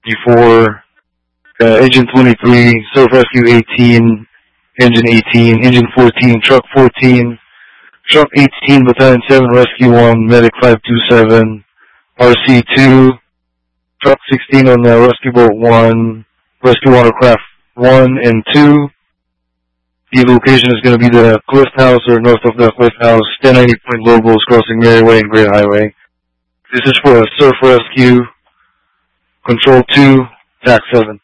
G4, Engine 23, Surf Rescue 18, Engine 18, Engine 14, Truck 14, Truck 18, Battalion 7, Rescue 1, Medic 527, RC 2, Truck 16 on Rescue Boat 1, Rescue Watercraft 1 and 2. The location is going to be the Cliff House or north of the Cliff House, 1090 Point Lobos crossing Merriway and Great Highway. This is for a Surf Rescue, Control 2, TAC 7.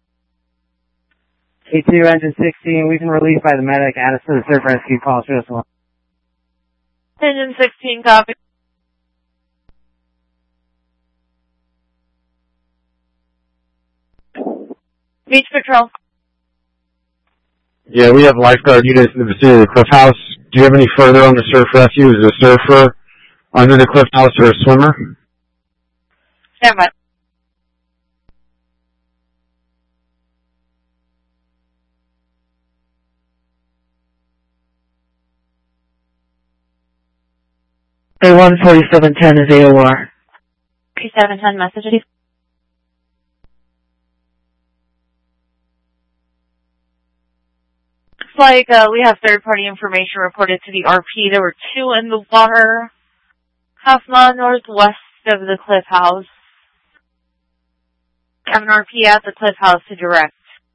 A2, Engine 16, we've been released by the medic. Add us to the Surf Rescue call. Engine 16, copy. Beach Patrol. Yeah, we have lifeguard units in the vicinity of the Cliff House. Do you have any further on the Surf Rescue? Is a surfer under the Cliff House or a swimmer? Stand by. A14710 is AOR. 4710 message. Like we have third-party information reported to the RP. There were 2 in the water, half mile northwest of the Cliff House. Have an RP at the Cliff House to direct.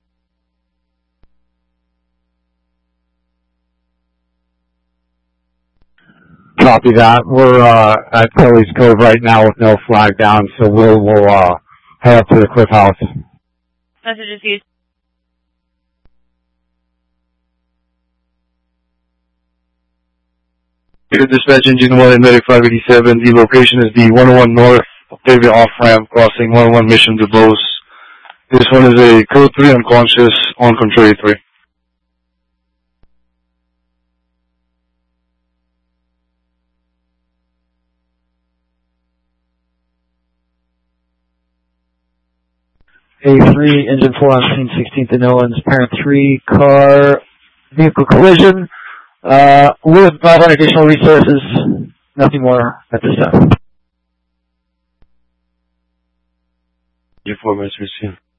Copy that. We're at Kelly's Cove right now with no flag down, so we'll head up to the Cliff House. Message is used. Dispatch Engine 1 and Medic 587. The location is the 101 North Octavia off-ramp crossing 101 Mission to Bose. This one is a code 3 unconscious on contrary 3. A3, Engine 4 on scene, 16th and Owens, parent 3, car, vehicle collision. We'll provide additional resources. Nothing more at this time. G4 message.